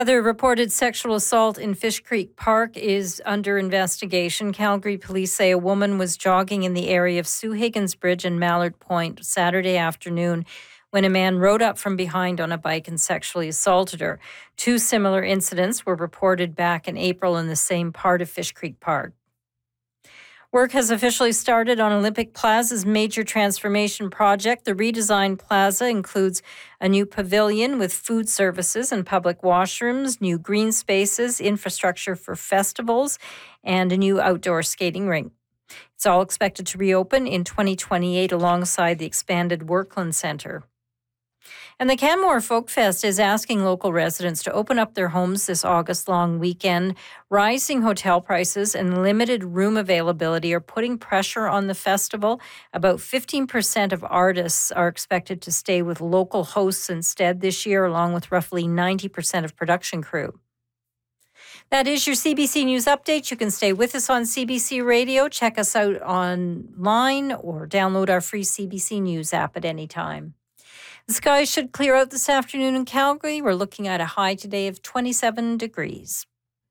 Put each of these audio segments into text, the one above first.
Another reported sexual assault in Fish Creek Park is under investigation. Calgary police say a woman was jogging in the area of Sue Higgins Bridge and Mallard Point Saturday afternoon when a man rode up from behind on a bike and sexually assaulted her. Two similar incidents were reported back in April in the same part of Fish Creek Park. Work has officially started on Olympic Plaza's major transformation project. The redesigned plaza includes a new pavilion with food services and public washrooms, new green spaces, infrastructure for festivals, and a new outdoor skating rink. It's all expected to reopen in 2028 alongside the expanded Workland Centre. And the Canmore Folk Fest is asking local residents to open up their homes this August long weekend. Rising hotel prices and limited room availability are putting pressure on the festival. About 15% of artists are expected to stay with local hosts instead this year, along with roughly 90% of production crew. That is your CBC News Update. You can stay with us on CBC Radio. Check us out online or download our free CBC News app at any time. The skies should clear out this afternoon in Calgary. We're looking at a high today of 27 degrees.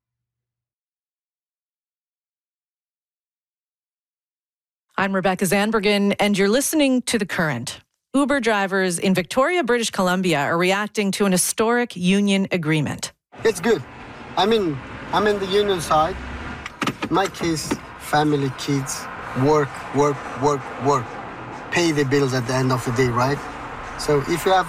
I'm Rebecca Zandbergen, and you're listening to The Current. Uber drivers in Victoria, British Columbia are reacting to an historic union agreement. It's good. I'm in the union side. My case, family, kids, work. Pay the bills at the end of the day, right? So if you have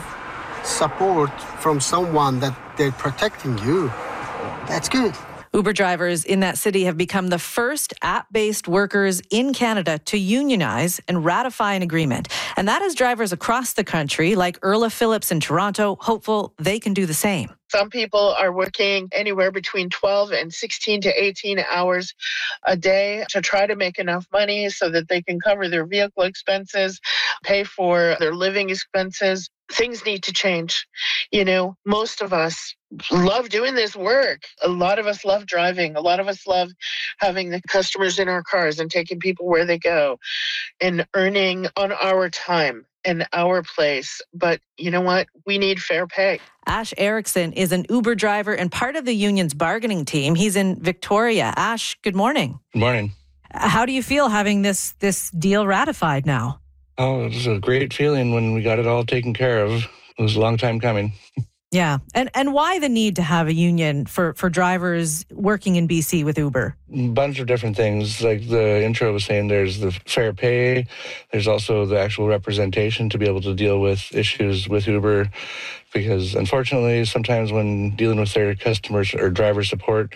support from someone that they're protecting you, that's good. Uber drivers in that city have become the first app-based workers in Canada to unionize and ratify an agreement. And that has drivers across the country, like Erla Phillips in Toronto, hopeful they can do the same. Some people are working anywhere between 12 and 16 to 18 hours a day to try to make enough money so that they can cover their vehicle expenses, pay for their living expenses. Things need to change. You know, most of us love doing this work. A lot of us love driving. A lot of us love having the customers in our cars and taking people where they go and earning on our time and our place. But you know what? We need fair pay. Ash Erickson is an Uber driver and part of the union's bargaining team. He's in Victoria. Ash, good morning. Good morning. How do you feel having this deal ratified now? Oh, it was a great feeling when we got it all taken care of. It was a long time coming. Yeah. And why the need to have a union for drivers working in BC with Uber? A bunch of different things. Like the intro was saying, there's the fair pay. There's also the actual representation to be able to deal with issues with Uber. Because unfortunately, sometimes when dealing with their customers or driver support,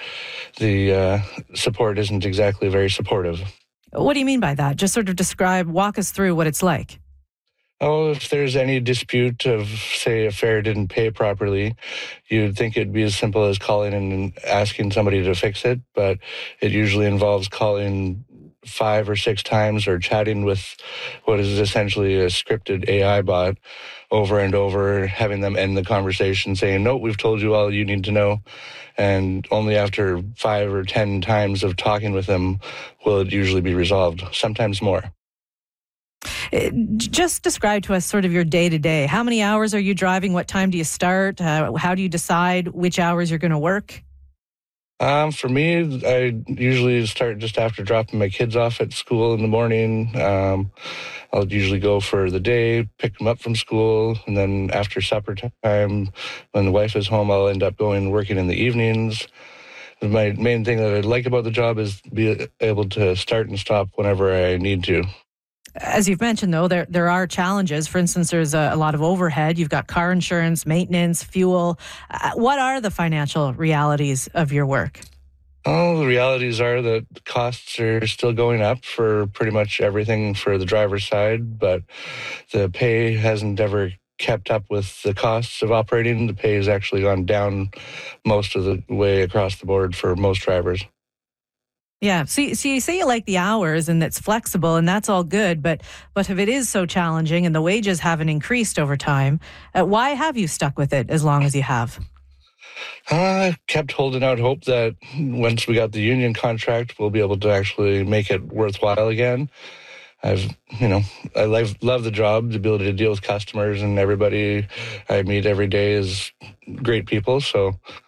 the support isn't exactly very supportive. What do you mean by that? Just sort of walk us through what it's like. Oh, if there's any dispute of, say, a fare didn't pay properly, you'd think it'd be as simple as calling and asking somebody to fix it, but it usually involves calling 5 or 6 times or chatting with what is essentially a scripted AI bot over and over, having them end the conversation saying, no, we've told you all you need to know. And only after 5 or 10 times of talking with them will it usually be resolved, sometimes more. Just describe to us sort of your day-to-day. How many hours are you driving? What time do you start? How do you decide which hours you're going to work? For me, I usually start just after dropping my kids off at school in the morning. I'll usually go for the day, pick them up from school, and then after supper time, when the wife is home, I'll end up working in the evenings. My main thing that I like about the job is be able to start and stop whenever I need to. As you've mentioned, though, there are challenges. For instance, there's a lot of overhead. You've got car insurance, maintenance, fuel. What are the financial realities of your work? Oh, the realities are that costs are still going up for pretty much everything for the driver's side, but the pay hasn't ever kept up with the costs of operating. The pay has actually gone down most of the way across the board for most drivers. Yeah. So you say you like the hours and it's flexible and that's all good, but if it is so challenging and the wages haven't increased over time, why have you stuck with it as long as you have? I kept holding out hope that once we got the union contract, we'll be able to actually make it worthwhile again. I love the job, the ability to deal with customers, and everybody I meet every day is great people. So